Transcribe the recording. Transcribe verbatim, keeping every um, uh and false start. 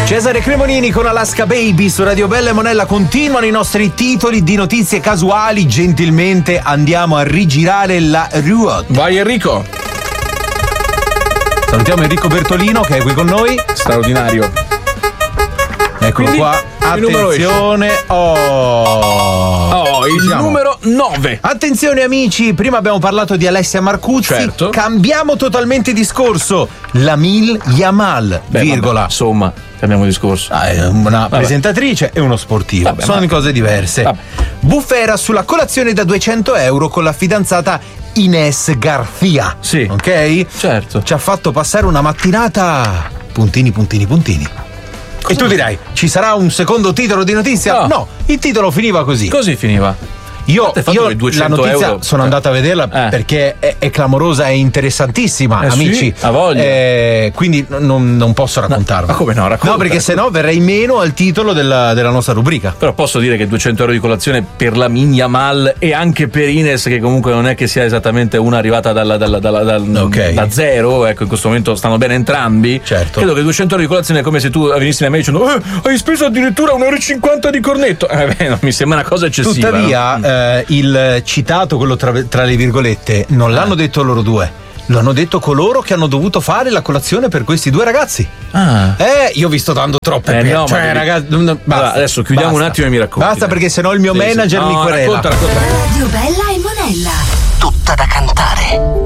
Cesare Cremonini con Alaska Baby su Radio Bella e Monella. Continuano i nostri titoli di notizie casuali. Gentilmente andiamo a rigirare la ruota. Vai Enrico. Salutiamo Enrico Bertolino che è qui con noi. Straordinario. Eccolo Quindi, qua. Attenzione. Oh, oh il Siamo. numero nove. Attenzione amici, prima abbiamo parlato di Alessia Marcuzzi. Certo. Cambiamo totalmente discorso. Lamil Yamal, Beh, virgola. Vabbè, insomma, cambiamo discorso. Ah, è una Vabbè. presentatrice e uno sportivo. Vabbè, Sono ma... cose diverse. Vabbè. Bufera sulla colazione da duecento euro con la fidanzata Ines Garcia. Sì. Ok? Certo. Ci ha fatto passare una mattinata. Puntini, puntini, puntini. Cosa E tu vuoi? dirai, ci sarà un secondo titolo di notizia? No. No, il titolo finiva così. Così finiva. Io, Te fatto io che duecento la notizia euro, sono eh. andato a vederla Eh. perché è, è clamorosa e interessantissima, Eh sì, amici. ha voglia. Eh, quindi n- non, non posso raccontarla. Ma come no? Racconta. No, perché sennò verrei meno al titolo della, della nostra rubrica. Però posso dire che duecento euro di colazione per la Yamal e anche per Ines, che comunque non è che sia esattamente una arrivata dalla, dalla, dalla, dal- Ok. da zero, ecco, in questo momento stanno bene entrambi. Certo. Credo che duecento euro di colazione è come se tu venissi da me dicendo eh, hai speso addirittura un euro e cinquanta di cornetto. Eh, beh, non mi sembra una cosa eccessiva. Tuttavia, no? eh, il citato, quello tra, tra le virgolette, non l'hanno detto loro due. Lo hanno detto coloro che hanno dovuto fare la colazione per questi due ragazzi. Ah. Eh, io vi sto dando troppe Eh, per- no, ma cioè, devi- ragazzi, non- non- basta, Allora, adesso chiudiamo basta. un attimo e mi racconti. Basta, dai. perché sennò il mio Sì, sì. manager No, mi querela. Racconta, racconta. Radio Bella e Monella. Tutta da cantare.